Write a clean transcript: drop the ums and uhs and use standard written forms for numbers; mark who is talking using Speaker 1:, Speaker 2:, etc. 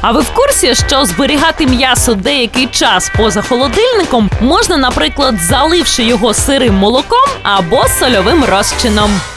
Speaker 1: А ви в курсі, що зберігати м'ясо деякий час поза холодильником можна, наприклад, заливши його сирим молоком або сольовим розчином?